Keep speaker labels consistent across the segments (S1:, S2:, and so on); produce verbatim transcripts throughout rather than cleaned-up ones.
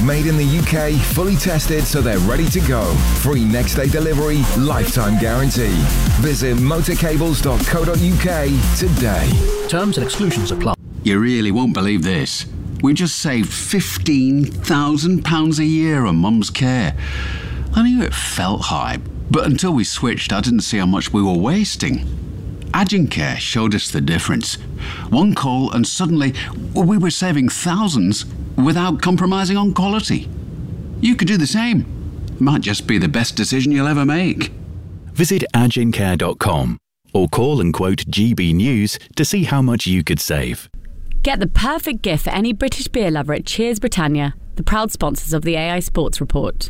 S1: Made in the U K, fully tested so they're ready to go. Free next day delivery, lifetime guarantee. Visit motorcables dot co dot U K today.
S2: Terms and exclusions apply.
S3: You really won't believe this. We just saved fifteen thousand pounds a year on Mum's care. I knew it felt high, but until we switched, I didn't see how much we were wasting. Agencare showed us the difference. One call and suddenly we were saving thousands without compromising on quality. You could do the same. Might just be the best decision you'll ever make.
S4: Visit agencare dot com or call and quote G B News to see how much you could save.
S5: Get the perfect gift for any British beer lover at Cheers Britannia, the proud sponsors of the A I Sports Report.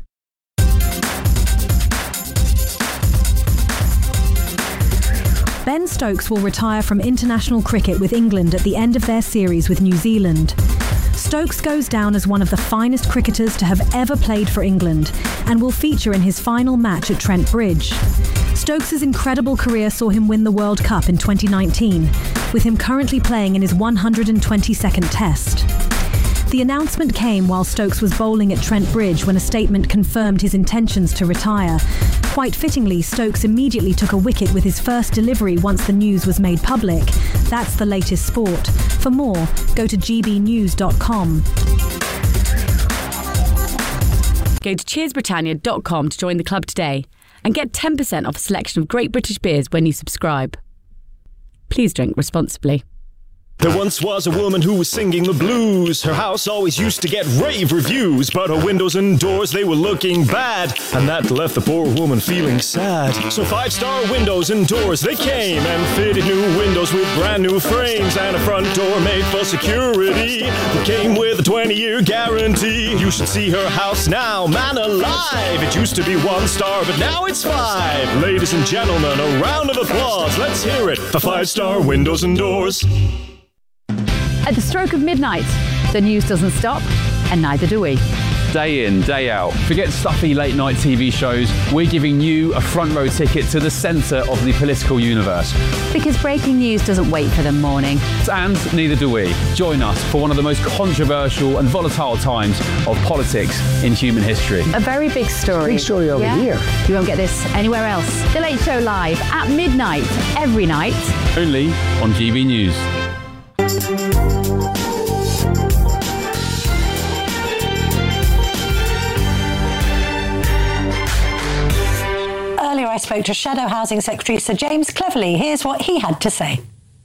S6: Ben Stokes will retire from international cricket with England at the end of their series with New Zealand. Stokes goes down as one of the finest cricketers to have ever played for England and will feature in his final match at Trent Bridge. Stokes' incredible career saw him win the World Cup in twenty nineteen, with him currently playing in his one hundred twenty-second Test. The announcement came while Stokes was bowling at Trent Bridge when a statement confirmed his intentions to retire. Quite fittingly, Stokes immediately took a wicket with his first delivery once the news was made public. That's the latest sport. For more, go to g b news dot com.
S5: Go to cheers britannia dot com to join the club today and get ten percent off a selection of great British beers when you subscribe. Please drink responsibly.
S7: There once was a woman who was singing the blues. Her house always used to get rave reviews, but her windows and doors, they were looking bad, and that left the poor woman feeling sad. So five-star windows and doors, they came and fitted new windows with brand new frames and a front door made for security that came with a twenty-year guarantee. You should see her house now, man alive. It used to be one star, but now it's five. Ladies and gentlemen, a round of applause. Let's hear it for five-star windows and doors.
S8: At the stroke of midnight, the news doesn't stop, and neither do we.
S9: Day in, day out. Forget stuffy late night T V shows. We're giving you a front row ticket to the centre of the political universe.
S8: Because breaking news doesn't wait for the morning.
S9: And neither do we. Join us for one of the most controversial and volatile times of politics in human history.
S8: A very big story.
S10: Big story over
S8: yeah?
S10: here.
S8: You won't get this anywhere else. The Late Show live at midnight, every night.
S9: Only on G B News.
S11: Earlier I spoke to Shadow Housing Secretary Sir James Cleverly. Here's what he had to say.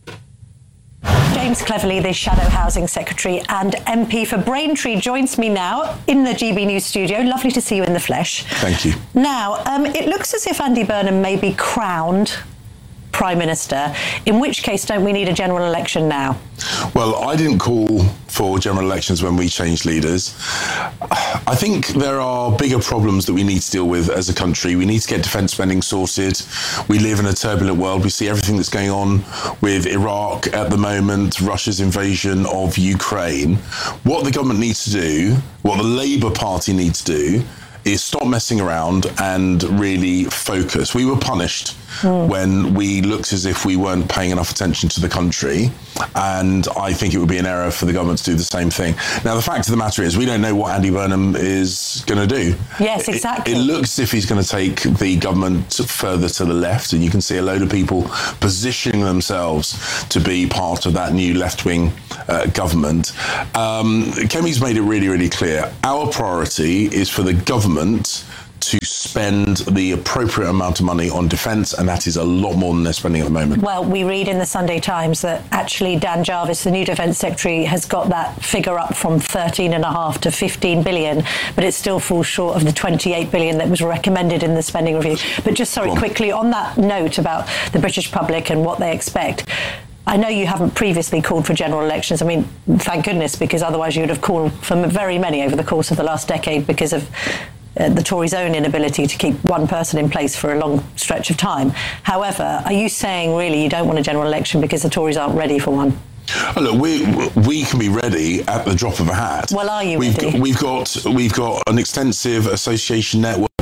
S11: James Cleverly, the Shadow Housing Secretary and M P for Braintree, joins me now in the G B News studio. Lovely to see you in the flesh.
S12: Thank you.
S11: Now, um, it looks as if Andy Burnham may be crowned Prime Minister, in which case don't we need a general election now?
S12: Well, I didn't call for general elections when we changed leaders. I think there are bigger problems that we need to deal with as a country. We need to get defence spending sorted. We live in a turbulent world. We see everything that's going on with Iraq at the moment, Russia's invasion of Ukraine. What the government needs to do, what the Labour Party needs to do, is stop messing around and really focus. We were punished mm. when we looked as if we weren't paying enough attention to the country, and I think it would be an error for the government to do the same thing. Now, the fact of the matter is we don't know what Andy Burnham is going to do.
S11: Yes, exactly.
S12: It, it looks as if he's going to take the government further to the left, and you can see a load of people positioning themselves to be part of that new left-wing uh, government. Um, Kemi's made it really, really clear. Our priority is for the government to spend the appropriate amount of money on defence, and that is a lot more than they're spending at the moment.
S11: Well, we read in the Sunday Times that actually Dan Jarvis, the new Defence Secretary, has got that figure up from thirteen and a half to fifteen billion, but it still falls short of the twenty-eight billion that was recommended in the spending review. But just sorry, on. quickly, on that note about the British public and what they expect, I know you haven't previously called for general elections. I mean, thank goodness, because otherwise you would have called for very many over the course of the last decade because of uh, the Tories' own inability to keep one person in place for a long stretch of time. However, are you saying really you don't want a general election because the Tories aren't ready for one?
S12: Oh, look, we we can be ready at the drop of a hat.
S11: Well, are you
S12: we've
S11: ready?
S12: Got, we've got we've got an extensive association network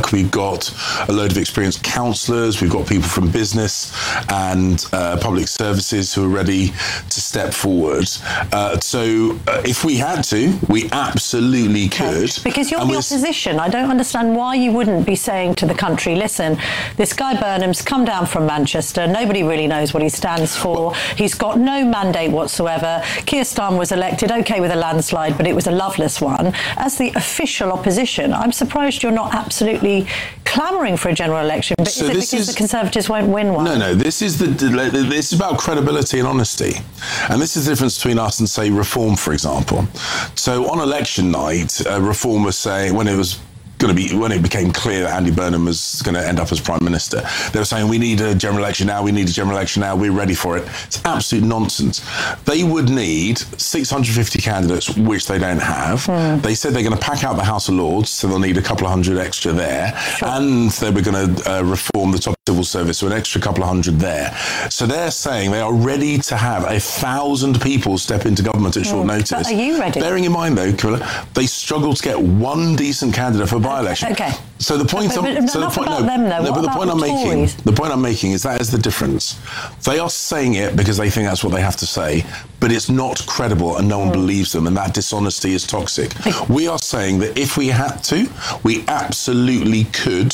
S12: tech, we've got a load of experienced counsellors, we've got people from business and uh, public services who are ready to step forward. Uh, so uh, if we had to, we absolutely could.
S11: Because you're the opposition. I don't understand why you wouldn't be saying to the country, listen, this guy Burnham's come down from Manchester. Nobody really knows what he stands for. He's got no mandate whatsoever. Keir Starmer was elected, OK, with a landslide, but it was a loveless one. As the official opposition, I'm surprised you're not absolutely clamouring for a general election. But
S12: so
S11: is it
S12: this
S11: because
S12: is,
S11: the Conservatives won't win one?
S12: No, no. This is the this is about credibility and honesty, and this is the difference between us and, say, Reform, for example. So on election night, uh, Reform was saying, when it was going to be when it became clear that Andy Burnham was going to end up as Prime Minister, they were saying, we need a general election now, we need a general election now, we're ready for it. It's absolute nonsense. They would need six hundred fifty candidates, which they don't have. Mm. They said they're going to pack out the House of Lords, so they'll need a couple of hundred extra there. Sure. And they were going to uh, reform the top civil service, so an extra couple of hundred there. So they're saying they are ready to have a thousand people step into government at mm. short notice.
S11: But are you ready?
S12: Bearing in mind, though, Camilla, they struggled to get one decent candidate for by-election.
S11: Okay.
S12: So the point,
S11: but, but,
S12: I'm,
S11: but
S12: so the point,
S11: about
S12: no,
S11: them, though.
S12: no, but the point
S11: the
S12: I'm making,
S11: Tories?
S12: the point I'm making is that is the difference. They are saying it because they think that's what they have to say, but it's not credible and no one mm. believes them, and that dishonesty is toxic. We are saying that if we had to, we absolutely could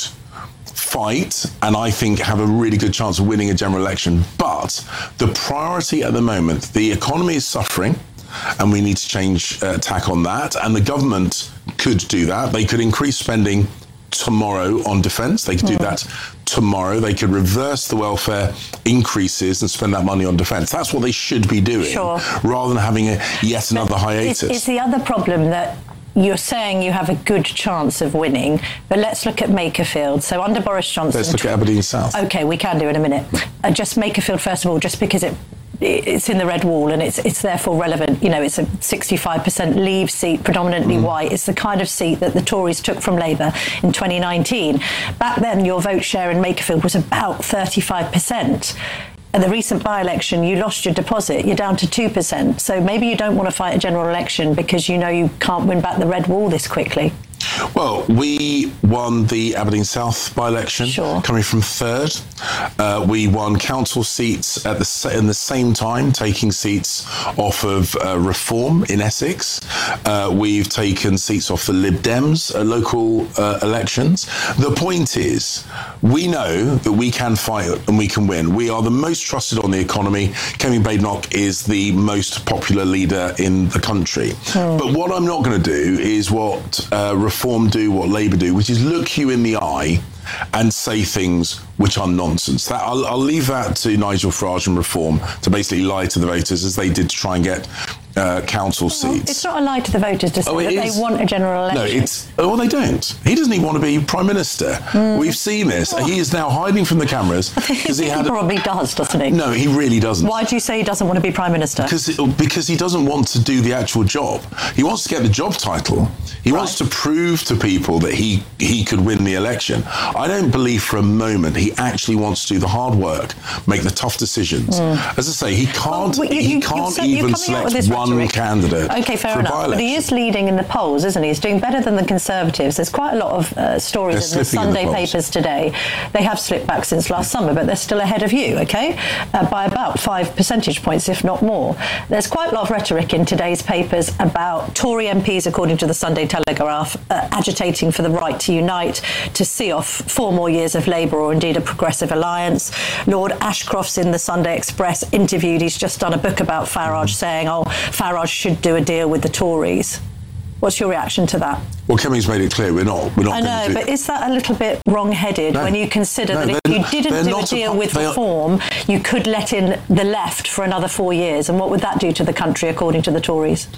S12: fight and I think have a really good chance of winning a general election. But the priority at the moment, the economy is suffering, and we need to change uh, tack on that. And the government could do that. They could increase spending tomorrow on defence. They could mm. do that tomorrow. They could reverse the welfare increases and spend that money on defence. That's what they should be doing,
S11: sure.
S12: rather than having a yet another
S11: but
S12: hiatus.
S11: Is, is the other problem that you're saying you have a good chance of winning, but let's look at Makerfield. So under Boris Johnson...
S12: Let's look at Aberdeen South.
S11: OK, we can do in a minute. Uh, just Makerfield, first of all, just because it it's in the red wall and it's it's therefore relevant. You know, it's a sixty-five percent Leave seat, predominantly mm. white. It's the kind of seat that the Tories took from Labour in twenty nineteen. Back then, your vote share in Makerfield was about thirty-five percent. At the recent by-election, you lost your deposit. You're down to two percent. So maybe you don't want to fight a general election because you know you can't win back the red wall this quickly.
S12: Well, we won the Aberdeen South by-election,
S11: sure.
S12: coming from third. Uh, we won council seats at the in the same time, taking seats off of uh, Reform in Essex. Uh, we've taken seats off the Lib Dems uh, local uh, elections. The point is, we know that we can fight and we can win. We are the most trusted on the economy. Kemi Badenoch is the most popular leader in the country. Hmm. But what I'm not going to do is what uh, Reform do, what Labour do, which is look you in the eye and say things which are nonsense. That I'll, I'll leave that to Nigel Farage and Reform to basically lie to the voters as they did to try and get uh, council seats.
S11: It's not a lie to the voters to say
S12: oh,
S11: that
S12: is.
S11: they want a general election.
S12: No, it's oh, well, they don't. He doesn't even want to be Prime Minister. Mm. We've seen this. Oh. He is now hiding from the cameras because he,
S11: he
S12: had.
S11: probably does, doesn't he?
S12: No, he really doesn't.
S11: Why do you say he doesn't want to be Prime Minister?
S12: Because it, because he doesn't want to do the actual job. He wants to get the job title. He right. wants to prove to people that he he could win the election. I don't believe for a moment he actually wants to do the hard work, make the tough decisions. Mm. As I say, he can't.
S11: Well, you,
S12: he
S11: you,
S12: can't
S11: so
S12: even select one rhetoric. candidate.
S11: Okay, fair
S12: for
S11: enough.
S12: a
S11: But he is leading in the polls, isn't he? He's doing better than the Conservatives. There's quite a lot of uh, stories
S12: they're
S11: in the Sunday
S12: in the
S11: papers today. They have slipped back since last summer, but they're still ahead of you. Okay, uh, by about five percentage points, if not more. There's quite a lot of rhetoric in today's papers about Tory M Ps, according to the Sunday Telegraph, uh, agitating for the right to unite, to see off four more years of Labour or indeed a progressive alliance. Lord Ashcroft's in the Sunday Express interviewed. He's just done a book about Farage, saying, oh, Farage should do a deal with the Tories. What's your reaction to that?
S12: Well, Kemi's made it clear we're not. We're not.
S11: I know,
S12: do...
S11: but is that a little bit wrong-headed no. when you consider
S12: no,
S11: that if you didn't do a deal a, with Reform, are... you could let in the left for another four years, and what would that do to the country, according to the Tories?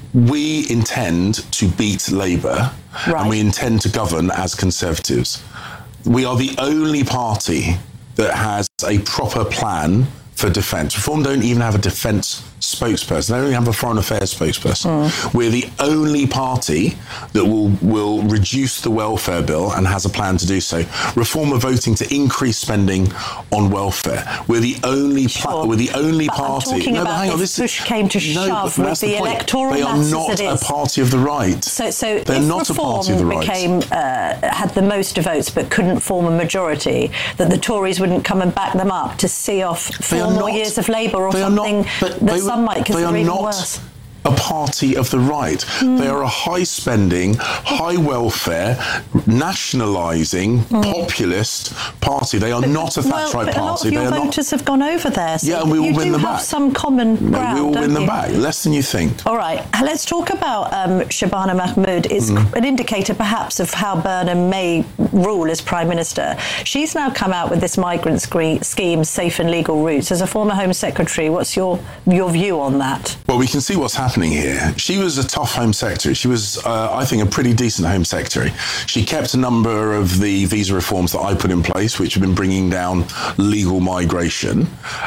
S12: We intend to beat Labour,
S11: right.
S12: and we intend to govern as Conservatives. We are the only party that has a proper plan for defence. Reform don't even have a defence spokesperson. They don't even have a foreign affairs spokesperson. Mm. We're the only party that will, will reduce the welfare bill and has a plan to do so. Reform are voting to increase spending on welfare. We're the only
S11: Sure.
S12: we're the only
S11: But
S12: party.
S11: I'm talking
S12: no, but
S11: about
S12: hang on,
S11: if
S12: this
S11: push came to
S12: no,
S11: shove
S12: but
S11: with
S12: that's
S11: the,
S12: point.
S11: electoral
S12: They are
S11: mass
S12: not
S11: as it
S12: a
S11: is.
S12: party of the right.
S11: So, so
S12: They're
S11: if
S12: not a
S11: Reform
S12: party of the right.
S11: became uh, had the most votes but couldn't form a majority, that the Tories wouldn't come and back them up to see off
S12: They
S11: four
S12: are
S11: more
S12: not-
S11: years of Labour or
S12: they are
S11: something
S12: not- but
S11: that
S12: they
S11: some
S12: were-
S11: might
S12: they
S11: consider
S12: are
S11: even
S12: not
S11: worse.
S12: a party of the right.
S11: Mm.
S12: They are a high-spending, high welfare, nationalising,
S11: Mm.
S12: populist party. They are not a
S11: Well,
S12: Thatcherite
S11: but a lot
S12: party.
S11: of
S12: They
S11: your
S12: are not.
S11: voters have gone over there. So
S12: Yeah, and we will
S11: you
S12: win
S11: do
S12: them
S11: have
S12: back.
S11: some common
S12: No,
S11: ground,
S12: we will
S11: don't
S12: win them
S11: you?
S12: back. Less than you think.
S11: All right, uh, let's talk about um, Shabana Mahmood. It's
S12: Mm.
S11: an indicator, perhaps, of how Burnham may rule as Prime Minister. She's now come out with this migrant scre- scheme, Safe and Legal Routes. As a former Home Secretary, what's your your view on that?
S12: Well, we can see what's happening here. She was a tough Home Secretary. She was, uh, I think, a pretty decent Home Secretary. She kept a number of the visa reforms that I put in place, which have been bringing down legal migration,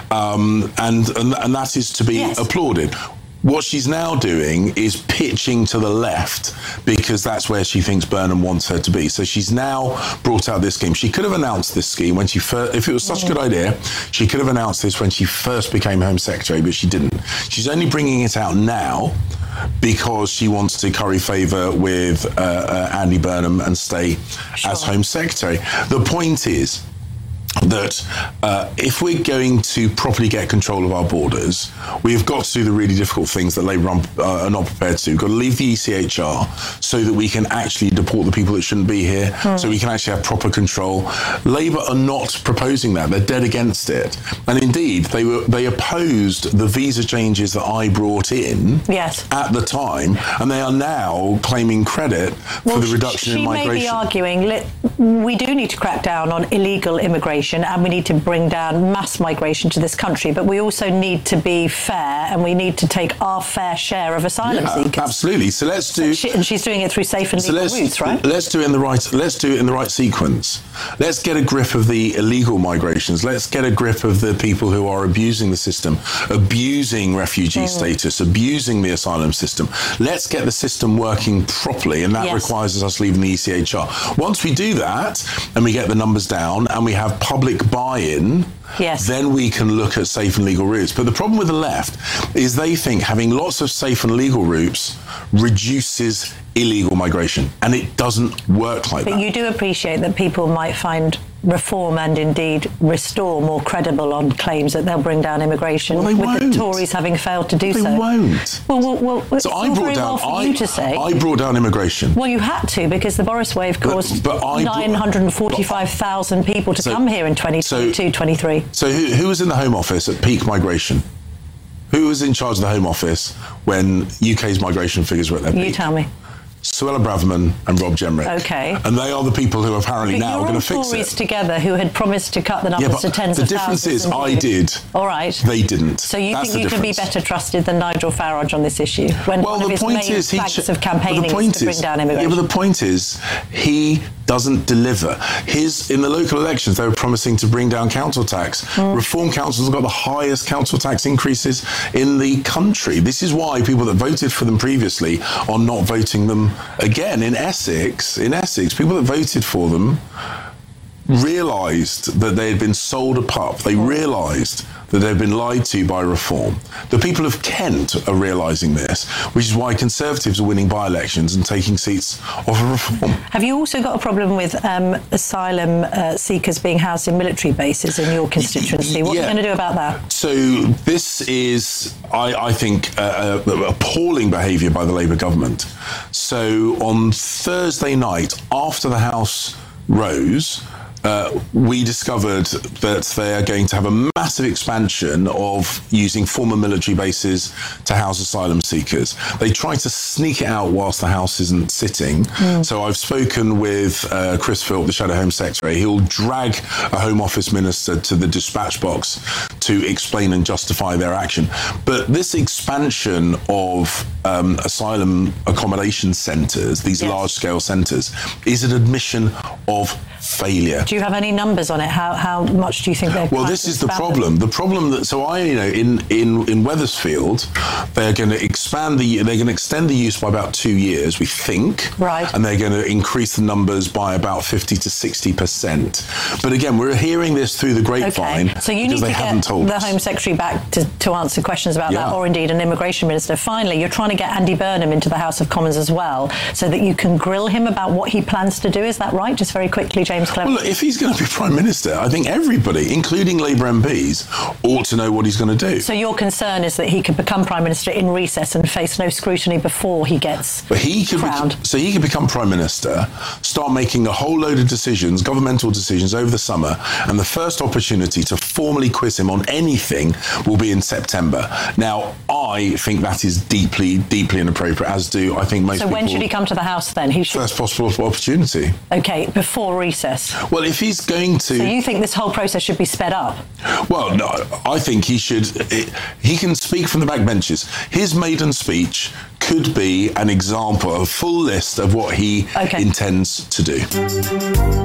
S12: um, and, and and that is to be
S11: Yes.
S12: applauded. What she's now doing is pitching to the left because that's where she thinks Burnham wants her to be. So she's now brought out this scheme. She could have announced this scheme when she first, if it was such a good idea, she could have announced this when she first became Home Secretary, but she didn't. She's only bringing it out now because she wants to curry favour with uh, uh, Andy Burnham and stay
S11: Sure.
S12: as Home Secretary. The point is that uh, if we're going to properly get control of our borders, we've got to do the really difficult things that Labour uh, are not prepared to. We've got to leave the E C H R so that we can actually deport the people that shouldn't be here,
S11: Hmm.
S12: so we can actually have proper control. Labour are not proposing that. They're dead against it. And indeed, they were they opposed the visa changes that I brought in
S11: Yes.
S12: at the time, and they are now claiming credit
S11: Well,
S12: for the reduction
S11: she
S12: in migration.
S11: may be arguing let, we do need to crack down on illegal immigration and we need to bring down mass migration to this country, but we also need to be fair and we need to take our fair share of asylum
S12: Yeah,
S11: seekers.
S12: absolutely. So let's do.
S11: She, and she's doing it through safe and
S12: So
S11: legal
S12: let's,
S11: routes, right?
S12: let's do it in the right. Let's do it in the right sequence. Let's get a grip of the illegal migrations. Let's get a grip of the people who are abusing the system, abusing refugee
S11: Mm.
S12: status, abusing the asylum system. Let's get the system working properly, and that
S11: Yes.
S12: requires us leaving the E C H R. Once we do that, and we get the numbers down, and we have public buy-in.
S11: Yes.
S12: Then we can look at safe and legal routes. But the problem with the left is they think having lots of safe and legal routes reduces illegal migration, and it doesn't work like
S11: But
S12: that.
S11: you do appreciate that people might find reform and indeed restore more credible on claims that they'll bring down immigration,
S12: Well, they
S11: with
S12: won't.
S11: the Tories having failed to do
S12: They
S11: so.
S12: won't.
S11: Well, well, well it's
S12: So I
S11: all
S12: brought
S11: very
S12: down.
S11: well for
S12: I,
S11: you to say.
S12: I brought down immigration.
S11: Well, you had to because the Boris wave
S12: But-
S11: caused
S12: but I brought-
S11: nine hundred forty-five thousand people to
S12: So-
S11: come here in twenty twenty-two twenty-three.
S12: So who, who was in the Home Office at peak migration? Who was in charge of the Home Office when U K's migration figures were at their peak?
S11: You tell me.
S12: Suella Braverman and Rob Jemrick.
S11: Okay.
S12: And they are the people who are apparently
S11: But
S12: now
S11: you're
S12: going
S11: all
S12: to fix
S11: Tories
S12: it.
S11: together who had promised to cut the numbers
S12: Yeah, but
S11: to tens
S12: the
S11: of
S12: difference
S11: thousands.
S12: is
S11: and
S12: I
S11: you-
S12: did.
S11: All right.
S12: They didn't.
S11: So you
S12: That's
S11: think
S12: the
S11: you could be
S12: difference.
S11: better trusted than Nigel Farage on this issue? When
S12: Well,
S11: one of
S12: the
S11: his
S12: point
S11: main
S12: is, he
S11: flags
S12: ch-
S11: of campaigning
S12: but the point
S11: is to bring
S12: is,
S11: down
S12: yeah,
S11: immigration.
S12: but the point is, he doesn't deliver. His in the local elections, they were promising to bring down council tax.
S11: Mm.
S12: Reform councils have got the highest council tax increases in the country. This is why people that voted for them previously are not voting them again. In Essex, in Essex, people that voted for them realised that they had been sold a pup. They realised that they'd been lied to by Reform. The people of Kent are realising this, which is why Conservatives are winning by-elections and taking seats off of Reform.
S11: Have you also got a problem with um, asylum uh, seekers being housed in military bases in your constituency? What
S12: Yeah.
S11: are you going to do about that?
S12: So this is, I, I think, uh, uh, appalling behaviour by the Labour government. So on Thursday night, after the House rose, Uh, we discovered that they are going to have a massive expansion of using former military bases to house asylum seekers. They try to sneak it out whilst the House isn't sitting. Mm. So I've spoken with uh, Chris Philp, the Shadow Home Secretary. He'll drag a Home Office minister to the dispatch box to explain and justify their action. But this expansion of um, asylum accommodation centres, these
S11: yes.
S12: large-scale centres, is an admission of failure.
S11: Do you have any numbers on it? How how much do you think they're?
S12: Well, this is the problem. The problem that so I, you know, in in in Wethersfield, they're going to expand the they're going to extend the use by about two years, we think.
S11: Right.
S12: And they're going to increase the numbers by about fifty to sixty percent. But again, we're hearing this through the grapevine.
S11: Okay. So you
S12: because
S11: need
S12: they
S11: to
S12: haven't
S11: get
S12: told
S11: the
S12: us.
S11: Home Secretary back to, to answer questions about
S12: Yeah.
S11: that, or indeed an immigration minister. Finally, you're trying to get Andy Burnham into the House of Commons as well, so that you can grill him about what he plans to do. Is that right? Just very quickly, James Cleverly.
S12: Well, look, if he's going to be Prime Minister, I think everybody, including Labour M Ps, ought to know what he's going to do.
S11: So your concern is that he could become Prime Minister in recess and face no scrutiny before he gets
S12: But he could
S11: crowned.
S12: bec- so he could become Prime Minister, start making a whole load of decisions, governmental decisions over the summer, and the first opportunity to formally quiz him on anything will be in September. Now, I think that is deeply, deeply inappropriate, as do I think most
S11: So
S12: people.
S11: when should he come to the House then? He should.
S12: First possible opportunity.
S11: Okay, before recess.
S12: Well, if he's going to...
S11: So you think this whole process should be sped up?
S12: Well, no, I think he should... He can speak from the backbenches. His maiden speech could be an example, a full list of what he
S11: Okay.
S12: intends to do.